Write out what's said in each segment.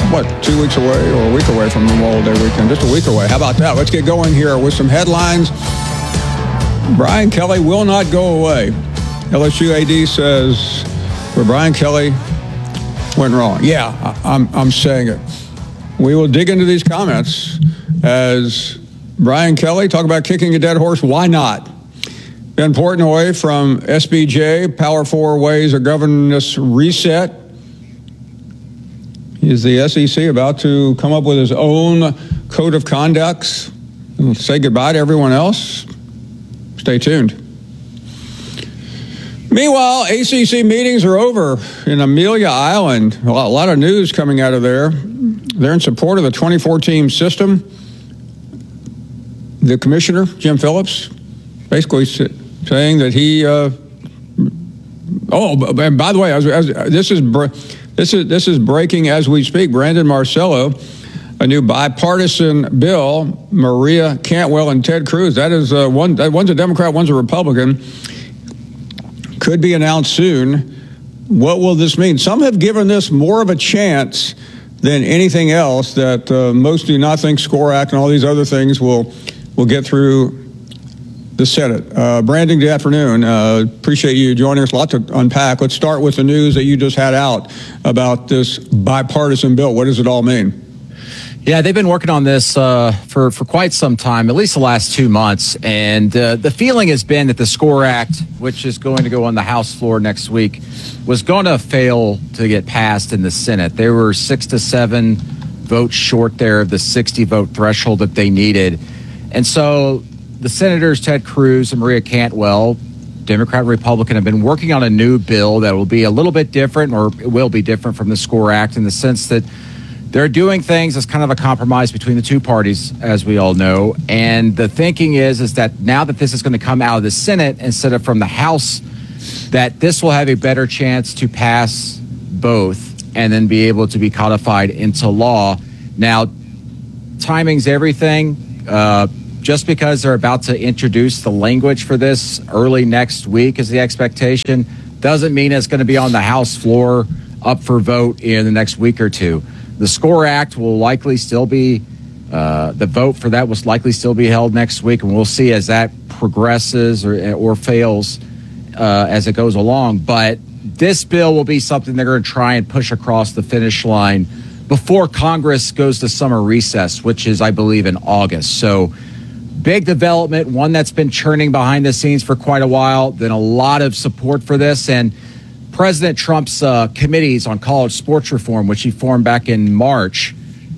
2 weeks away or a week away from Memorial Day weekend, just a week away. How about that? Let's get going here with some headlines. Brian Kelly will not go away. LSU AD says where Brian Kelly went wrong. Yeah, I'm saying it. We will dig into these comments as Brian Kelly, talk about kicking a dead horse. Why not? Ben Portnoy from SBJ, Power 4 Ways of Governance Reset. Is the SEC about to come up with his own code of conduct and say goodbye to everyone else? Stay tuned. Meanwhile, ACC meetings are over in Amelia Island. A lot of news coming out of there. They're in support of the 24-team system. The commissioner, Jim Phillips, basically saying that he. And by the way, this is breaking as we speak. Brandon Marcello, a new bipartisan bill. Maria Cantwell and Ted Cruz. That is one's a Democrat, one's a Republican. Could be announced soon. What will this mean? Some have given this more of a chance than anything else. That most do not think SCORE Act and all these other things will get through the Senate. Brandon, good afternoon. Appreciate you joining us. A lot to unpack. Let's start with the news that you just had out about this bipartisan bill. What does it all mean? Yeah, they've been working on this for quite some time, at least the last 2 months. And the feeling has been that the SCORE Act, which is going to go on the House floor next week, was going to fail to get passed in the Senate. They were 6 to 7 votes short there of the 60 vote threshold that they needed. And so the senators, Ted Cruz and Maria Cantwell, Democrat and Republican, have been working on a new bill that will be a little bit different, or it will be different from the SCORE Act in the sense that they're doing things as kind of a compromise between the two parties, as we all know. And the thinking is that now that this is going to come out of the Senate instead of from the House, that this will have a better chance to pass both and then be able to be codified into law. Now, timing's everything. Just because they're about to introduce the language for this early next week is the expectation, doesn't mean it's going to be on the House floor up for vote in the next week or two. The SCORE Act will likely still be, the vote for that will likely still be held next week, and we'll see as that progresses or fails as it goes along. But this bill will be something they're going to try and push across the finish line before Congress goes to summer recess, which is, I believe, in August. So big development, one that's been churning behind the scenes for quite a while, then a lot of support for this. And President Trump's committees on college sports reform, which he formed back in March,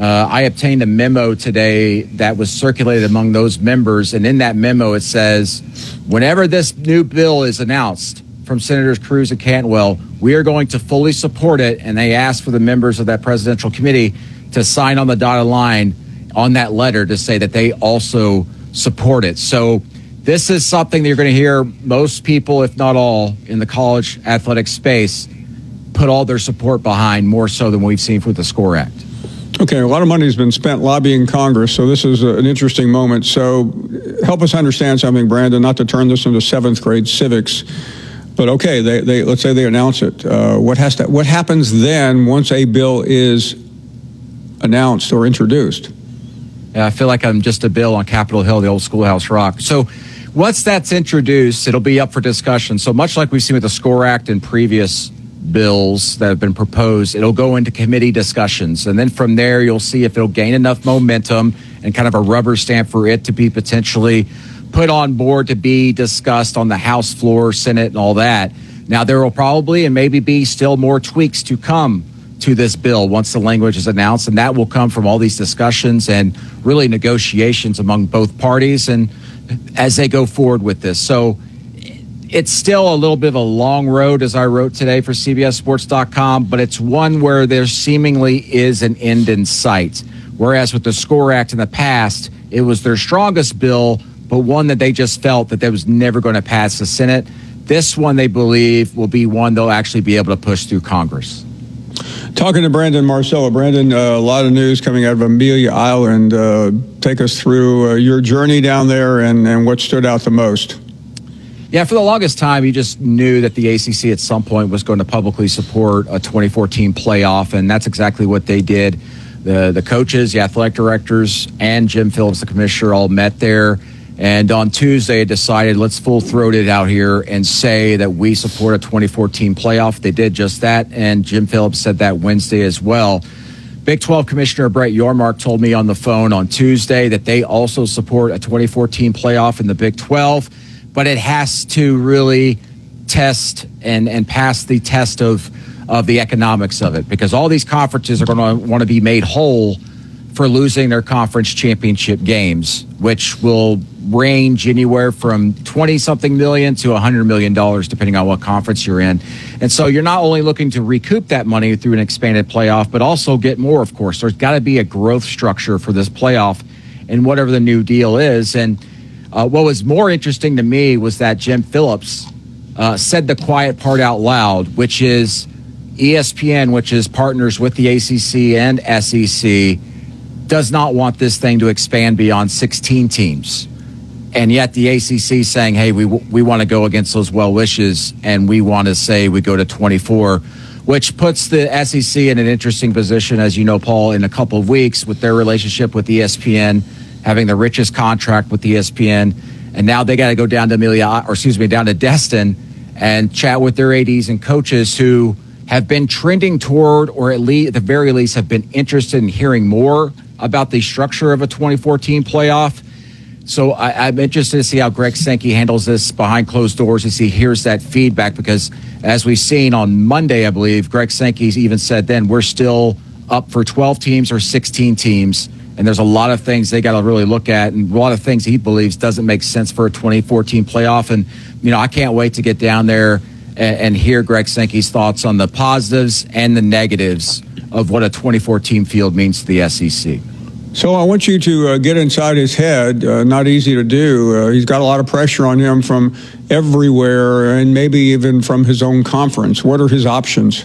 I obtained a memo today that was circulated among those members. And in that memo, it says, whenever this new bill is announced from Senators Cruz and Cantwell, we are going to fully support it. And they asked for the members of that presidential committee to sign on the dotted line on that letter to say that they also support it. So this is something that you're going to hear most people, if not all, in the college athletic space put all their support behind, more so than we've seen with the SCORE Act. Okay, a lot of money has been spent lobbying Congress, so this is an interesting moment. So help us understand something, Brandon, not to turn this into seventh grade civics, but okay, they let's say they announce it. What happens then once a bill is announced or introduced? Yeah, I feel like I'm just a bill on Capitol Hill, the old Schoolhouse Rock. So once that's introduced, it'll be up for discussion. So much like we've seen with the SCORE Act and previous bills that have been proposed, it'll go into committee discussions. And then from there, you'll see if it'll gain enough momentum and kind of a rubber stamp for it to be potentially put on board to be discussed on the House floor, Senate, and all that. Now, there will probably and maybe be still more tweaks to come to this bill once the language is announced, and that will come from all these discussions and really negotiations among both parties and as they go forward with this. So it's still a little bit of a long road, as I wrote today for CBSSports.com, but it's one where there seemingly is an end in sight. Whereas with the SCORE Act in the past, it was their strongest bill, but one that they just felt that was never going to pass the Senate. This one, they believe, will be one they'll actually be able to push through Congress. Talking to Brandon Marcello. Brandon, a lot of news coming out of Amelia Island. Take us through your journey down there and what stood out the most. Yeah, for the longest time, you just knew that the ACC at some point was going to publicly support a 2014 playoff, and that's exactly what they did. The coaches, the athletic directors, and Jim Phillips, the commissioner, all met there. And on Tuesday, decided, let's full-throat it out here and say that we support a 2014 playoff. They did just that, and Jim Phillips said that Wednesday as well. Big 12 Commissioner Brett Yormark told me on the phone on Tuesday that they also support a 2014 playoff in the Big 12, but it has to really test and pass the test of the economics of it, because all these conferences are going to want to be made whole for losing their conference championship games, which will range anywhere from 20-something million to $100 million, depending on what conference you're in. And so you're not only looking to recoup that money through an expanded playoff, but also get more, of course. There's got to be a growth structure for this playoff and whatever the new deal is. And what was more interesting to me was that Jim Phillips said the quiet part out loud, which is ESPN, which is partners with the ACC and SEC, does not want this thing to expand beyond 16 teams. And yet the ACC saying, hey, we want to go against those well wishes, and we want to say we go to 24, which puts the SEC in an interesting position, as you know, Paul, in a couple of weeks with their relationship with ESPN, having the richest contract with ESPN. And now they got to go down to down to Destin and chat with their ADs and coaches who have been trending toward, or at the very least have been interested in hearing more about the structure of a 2014 playoff. So I'm interested to see how Greg Sankey handles this behind closed doors as he hears that feedback, because as we've seen on Monday, I believe, Greg Sankey even said then we're still up for 12 teams or 16 teams. And there's a lot of things they got to really look at, and a lot of things he believes doesn't make sense for a 2014 playoff. And, I can't wait to get down there and hear Greg Sankey's thoughts on the positives and the negatives of what a 2014 field means to the SEC. So I want you to get inside his head. Not easy to do. He's got a lot of pressure on him from everywhere, and maybe even from his own conference. What are his options?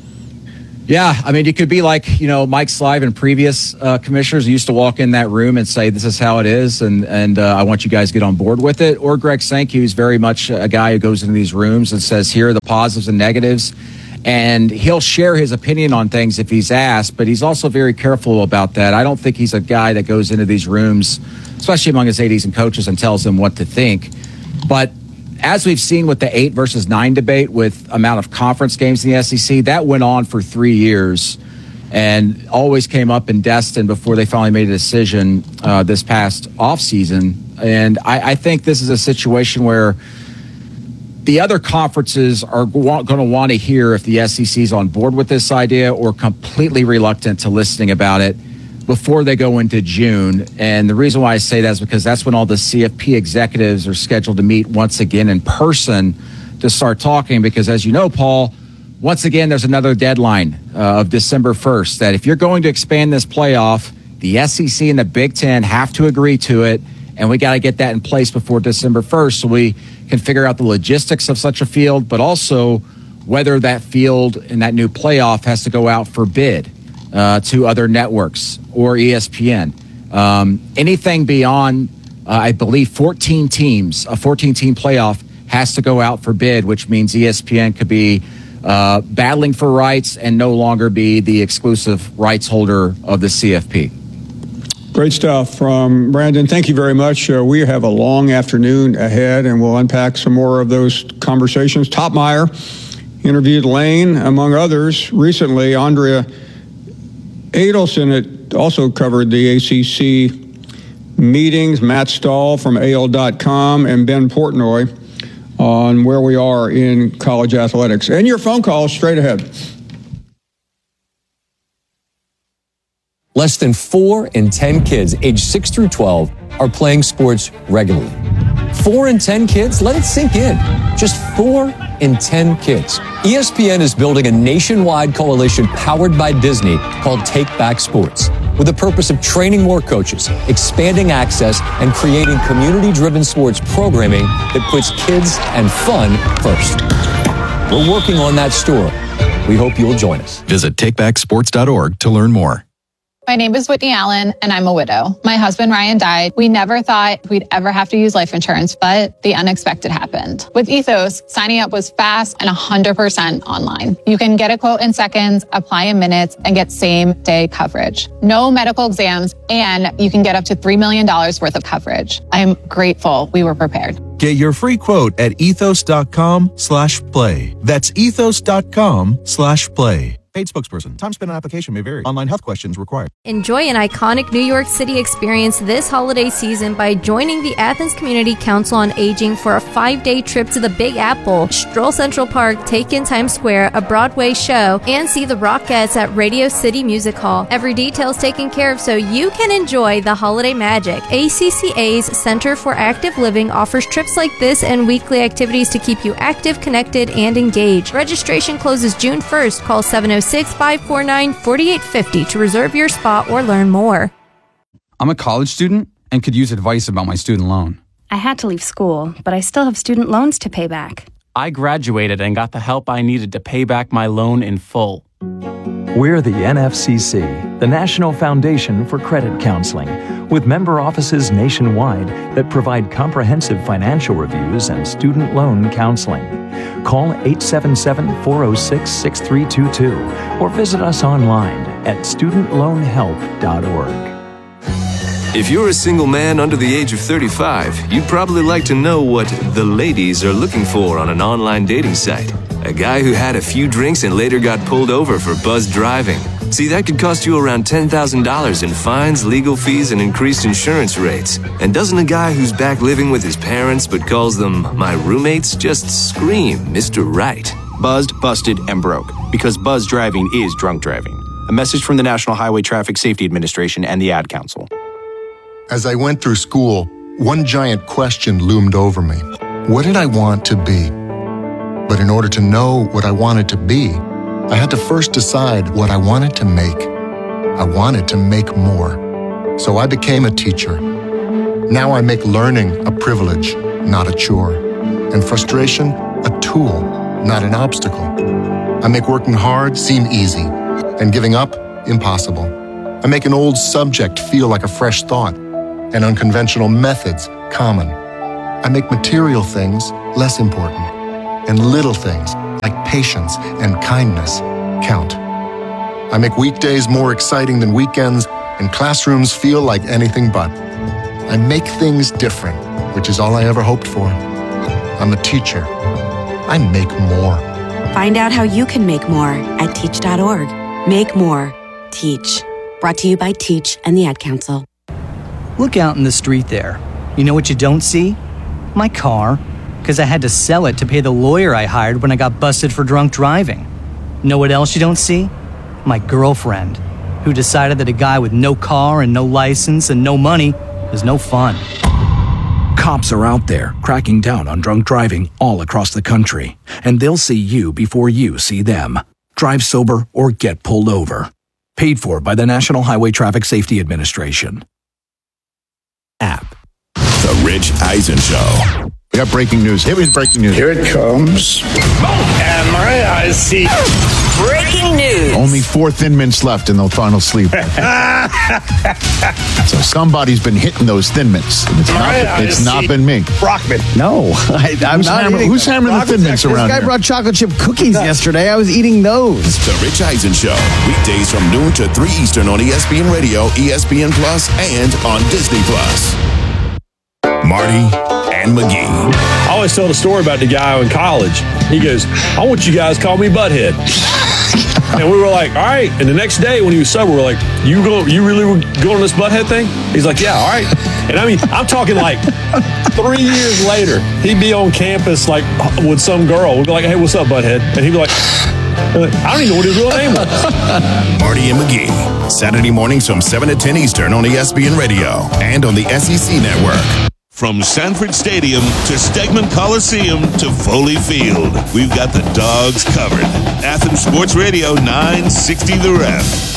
Yeah, I mean, you could be like, Mike Slive and previous commissioners who used to walk in that room and say, this is how it is, and I want you guys to get on board with it. Or Greg Sankey, who's very much a guy who goes into these rooms and says, here are the positives and negatives. And he'll share his opinion on things if he's asked, but he's also very careful about that. I don't think he's a guy that goes into these rooms, especially among his ADs and coaches, and tells them what to think. But as we've seen with the 8 versus 9 debate with amount of conference games in the SEC, that went on for 3 years and always came up in Destin before they finally made a decision this past offseason. And I think this is a situation where the other conferences are going to want to hear if the SEC is on board with this idea or completely reluctant to listening about it before they go into June. And the reason why I say that is because that's when all the CFP executives are scheduled to meet once again in person to start talking. Because as you know, Paul, once again, there's another deadline of December 1st that if you're going to expand this playoff, the SEC and the Big Ten have to agree to it. And we got to get that in place before December 1st so we can figure out the logistics of such a field, but also whether that field and that new playoff has to go out for bid to other networks or ESPN. Anything beyond, I believe, 14 teams, a 14-team playoff has to go out for bid, which means ESPN could be battling for rights and no longer be the exclusive rights holder of the CFP. Great stuff from Brandon. Thank you very much. We have a long afternoon ahead, and we'll unpack some more of those conversations. Topmeyer interviewed Lane, among others, recently. Andrea Adelson also covered the ACC meetings. Matt Stahl from AL.com and Ben Portnoy on where we are in college athletics. And your phone calls straight ahead. Less than 4 in 10 kids aged 6 through 12 are playing sports regularly. 4 in 10 kids? Let it sink in. Just 4 in 10 kids. ESPN is building a nationwide coalition powered by Disney called Take Back Sports, with the purpose of training more coaches, expanding access, and creating community-driven sports programming that puts kids and fun first. We're working on that story. We hope you'll join us. Visit takebacksports.org to learn more. My name is Whitney Allen, and I'm a widow. My husband, Ryan, died. We never thought we'd ever have to use life insurance, but the unexpected happened. With Ethos, signing up was fast and 100% online. You can get a quote in seconds, apply in minutes, and get same-day coverage. No medical exams, and you can get up to $3 million worth of coverage. I am grateful we were prepared. Get your free quote at ethos.com/play. That's ethos.com/play. Paid spokesperson. Time spent on application may vary. Online health questions required. Enjoy an iconic New York City experience this holiday season by joining the Athens Community Council on Aging for a 5-day trip to the Big Apple, stroll Central Park, take in Times Square, a Broadway show, and see the Rockettes at Radio City Music Hall. Every detail is taken care of so you can enjoy the holiday magic. ACCA's Center for Active Living offers trips like this and weekly activities to keep you active, connected, and engaged. Registration closes June 1st. Call 706-549-4850 to reserve your spot or learn more. I'm a college student and could use advice about my student loan. I had to leave school, but I still have student loans to pay back. I graduated and got the help I needed to pay back my loan in full. We're the NFCC, the National Foundation for Credit Counseling, with member offices nationwide that provide comprehensive financial reviews and student loan counseling. Call 877-406-6322 or visit us online at studentloanhelp.org. If you're a single man under the age of 35, you'd probably like to know what the ladies are looking for on an online dating site. A guy who had a few drinks and later got pulled over for buzzed driving. See, that could cost you around $10,000 in fines, legal fees, and increased insurance rates. And doesn't a guy who's back living with his parents but calls them my roommates just scream Mr. Right? Buzzed, busted, and broke. Because buzzed driving is drunk driving. A message from the National Highway Traffic Safety Administration and the Ad Council. As I went through school, one giant question loomed over me. What did I want to be? But in order to know what I wanted to be, I had to first decide what I wanted to make. I wanted to make more. So I became a teacher. Now I make learning a privilege, not a chore, and frustration a tool, not an obstacle. I make working hard seem easy, and giving up impossible. I make an old subject feel like a fresh thought, and unconventional methods common. I make material things less important, and little things like patience and kindness count. I make weekdays more exciting than weekends, and classrooms feel like anything but. I make things different, which is all I ever hoped for. I'm a teacher. I make more. Find out how you can make more at teach.org. Make more. Teach. Brought to you by Teach and the Ad Council. Look out in the street there. You know what you don't see? My car. Because I had to sell it to pay the lawyer I hired when I got busted for drunk driving. Know what else you don't see? My girlfriend, who decided that a guy with no car and no license and no money is no fun. Cops are out there cracking down on drunk driving all across the country, and they'll see you before you see them. Drive sober or get pulled over. Paid for by the National Highway Traffic Safety Administration. App. The Rich Eisen Show. We got breaking news. Here is breaking news. Here it comes. And my eyes see. Breaking news. Only 4 Thin Mints left and they'll final sleep. So somebody's been hitting those Thin Mints. It's not been me. Brockman. No, I'm not eating Who's hammering the Thin Mints around here? This guy brought chocolate chip cookies yesterday. I was eating those. The Rich Eisen Show. Weekdays from noon to 3 Eastern on ESPN Radio, ESPN Plus, and on Disney Plus. Marty and McGee. I always tell the story about the guy in college. He goes, I want you guys to call me Butthead. And we were like, all right. And the next day when he was sober, we're like, you really were going on this Butthead thing? He's like, yeah, all right. And I mean, I'm talking like 3 years later, he'd be on campus like with some girl. We'd be like, hey, what's up, Butthead? And he'd be like, I don't even know what his real name was. Marty and McGee. Saturday mornings from 7 to 10 Eastern on ESPN Radio and on the SEC Network. From Sanford Stadium to Stegman Coliseum to Foley Field, we've got the Dogs covered. Athens Sports Radio 960 The Ref.